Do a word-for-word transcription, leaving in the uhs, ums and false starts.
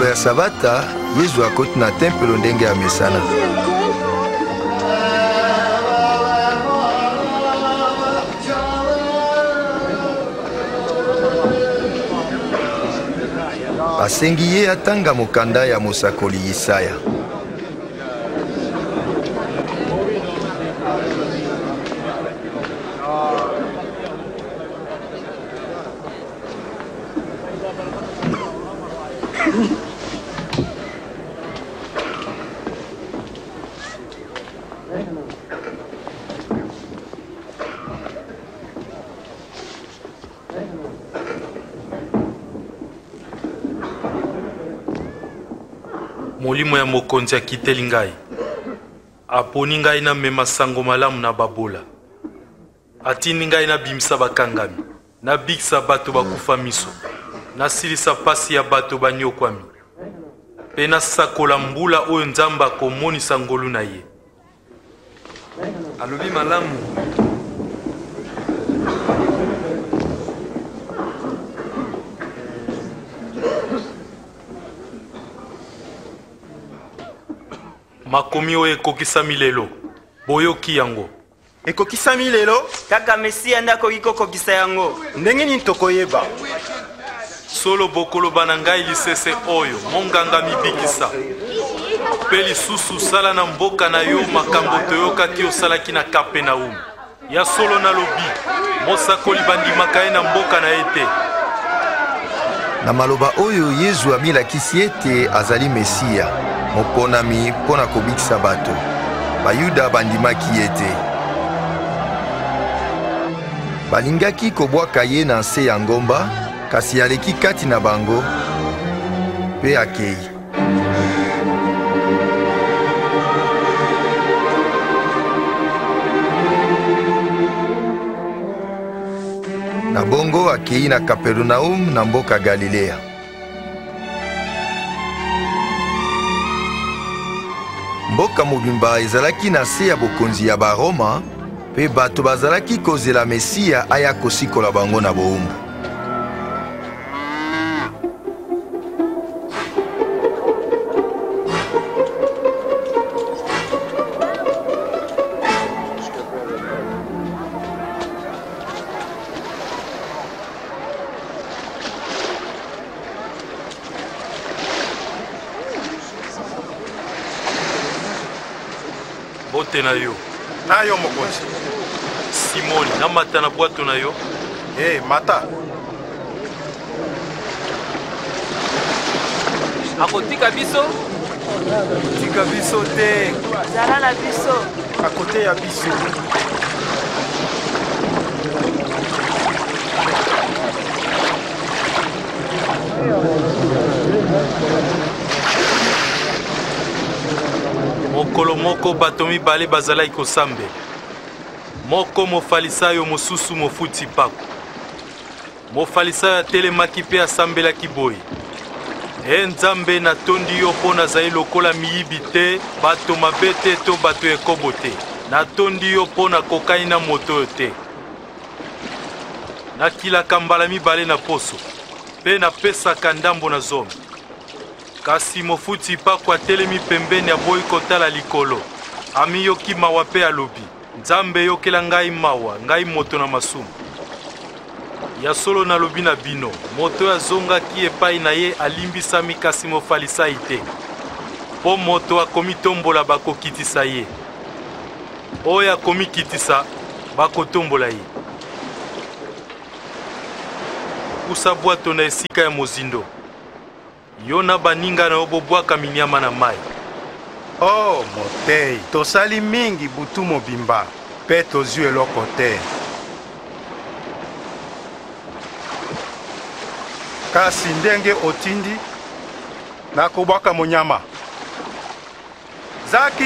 ya sabata Yesu akoti na tempelo ndenge ya mesana. Basengi ye atanga mokanda ya mosakoli Isaya. Molimo ya mokonzi akiteli ngai. Aponi ngai na mema sango malamu na babola. Atindi ngai na bimisa bakangami. Na bikisa bato bakufa miso. Na silisa pasi ya bato banyokwami. Pe na sakola mbula oyo nzambe akomonisa ngolu na ye. Alobi malamu. Makomi oyo ekokisami lelo. Boyoki yango. Ekokisami lelo? Kaka Mesia ndakoki kokokisa yango. Ndenge nini tokoyeba? Solo bokolo bana ngai lisese oyo monganga mibikisa. Pe lisusu sala na mboka na yo makambo toyokaki osalaki na Kapernaum. Ya solo na lobi mosakoli bandimaka ye na mboka na ete. Na maloba oyo Yesu amilakisi ete azali Mesia, moponami mpona kobikisa bato. Bayuda bandimaki ete. Balingaki kobwaka ye na nse ya ngomba, kasi aleki kati na bango pe akei. Na bongo akei na Kapernaum na mboka Galilea. Mboka mobimba ezalaki na se ya bokonzi ya Baroma, pe bato bazalaki kozela Mesia aya kosikola bango na bowumbu. Bote na yo. Na yo mokonzi. Simoni, na mata na bwato na yo. Eh, hey, mata. Akotika biso? Tika biso te. Zala na biso. Akote ya biso. Mokolo moko bato mibale bazalaki kosambe. Moko mofalisayo mosusu mofuti pako. Mofalisayo atelemaki pe asambelaki boye. E Nzambe natondi yo mpo nazali lokola miyibi te, bato mabe te to bato ekobo te. Natondi yo mpo nakokani na moto oyo te. Nakilaka mbala mibale na poso, pe napesaka ndambo na zomi. Kasi mofuti pako atelemi pembeni aboyi kotala likolo. Amiyoki mawa pe alobi, Nzambe yokela ngai mawa, ngai moto na masumu. Ya solo nalobi na bino, moto azongaki epai na ye alimbisami kasi mofalisai te. Po moto akomi tombola bakokitisa ye. Oyo akomi kitisa bakotombola ye. Kusa bwato na esika ya mozindo. Yo na baninga na yo bobwaka minyama na mai. Oh, motei, tosali mingi butu mobimba, pe tozwi eloko te. Kasi ndenge otindi, nakobwaka monyama. Zaki!